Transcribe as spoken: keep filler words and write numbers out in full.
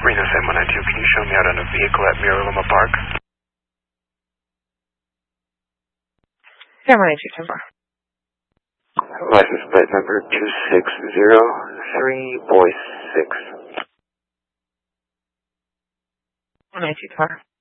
Reno seven one nine two, can you show me out on a vehicle at Miraloma Park? seven one nine two, ten four. License plate number two six zero three boy six. one nine two, ten four.